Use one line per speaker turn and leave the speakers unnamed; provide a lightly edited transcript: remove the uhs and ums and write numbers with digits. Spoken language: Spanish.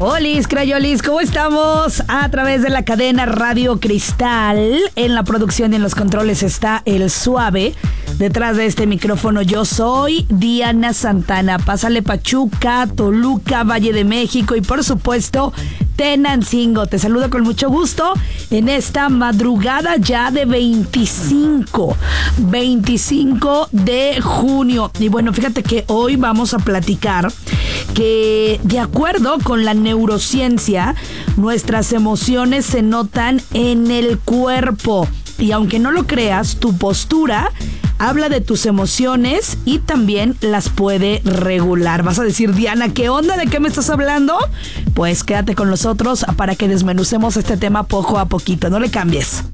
Olis, Crayolis, ¿cómo estamos? A través de la cadena Radio Cristal. En la producción y en los controles está El Suave. Detrás de este micrófono yo soy Diana Santana. Pásale Pachuca, Toluca, Valle de México y por supuesto Tenancingo. Te saludo con mucho gusto en esta madrugada ya de 25 de junio. Y bueno, fíjate que hoy vamos a platicar que de acuerdo con la neurociencia, nuestras emociones se notan en el cuerpo. Y aunque no lo creas, tu postura habla de tus emociones y también las puede regular. Vas a decir, Diana, ¿qué onda? ¿De qué me estás hablando? Pues quédate con nosotros para que desmenucemos este tema poco a poquito. No le cambies.